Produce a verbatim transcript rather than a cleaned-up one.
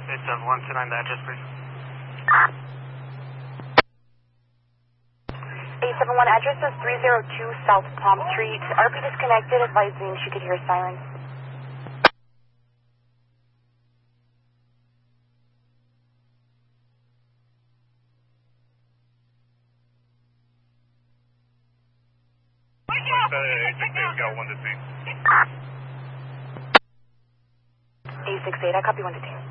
eight seven one, two nine, the address, please. eight seven one, address is three oh two South Palm Street. R P disconnected, advising she could hear sirens. eight six eight, got one to see. eight six eight, I copy one to two.